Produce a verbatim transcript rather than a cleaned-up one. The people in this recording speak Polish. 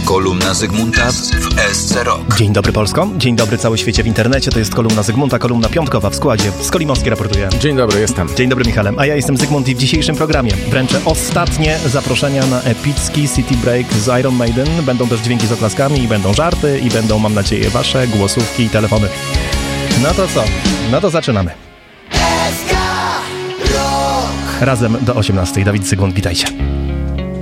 Kolumna Zygmunta w S C Rock. Dzień dobry Polsko, dzień dobry cały świecie w internecie. To jest kolumna Zygmunta, kolumna piątkowa w składzie. Skolimowski raportuje. Dzień dobry, jestem. Dzień dobry Michale, a ja jestem Zygmunt i w dzisiejszym programie wręczę ostatnie zaproszenia na epicki City Break z Iron Maiden. Będą też dźwięki z oklaskami i będą żarty i będą, mam nadzieję, wasze głosówki i telefony. No to co? No to zaczynamy. Razem do osiemnastej. Dawid Zygmunt, witajcie.